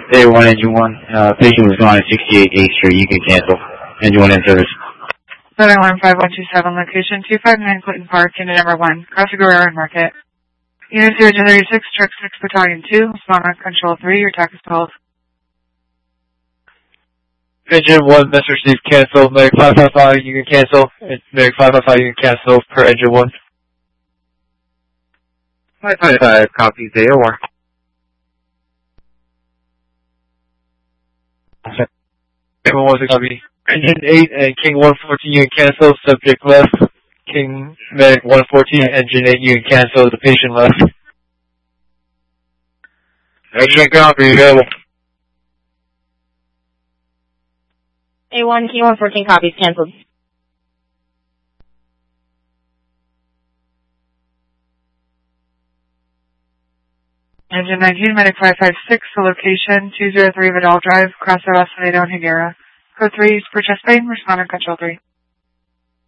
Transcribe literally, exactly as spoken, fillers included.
A one, engine one. Uh, patient was gone at sixty-eight eighth Street. You can cancel. Engine one in service. seven one five one two seven, location two five nine Clinton Park, unit number one, Cross Aguirre and Market. Unit zero two thirty-six, Truck six, Battalion two, respond on control three, your tax is twelve. Engine one, message received, cancel. Medic five five five, you can cancel. Medic five five five, you can cancel per engine one. five five five, copies A O R. Engine one, copy. Engine eight and King one fourteen, you can cancel. Subject left. King Medic one fourteen, Engine eight, you can cancel. The patient left. Engine copy, available. A one, King one fourteen, copies, canceled. Engine nineteen, Medic five five six, the location two oh three Vidal Drive, Cross Acevedo and Higuera. Code three, for chest pain, respond on control three.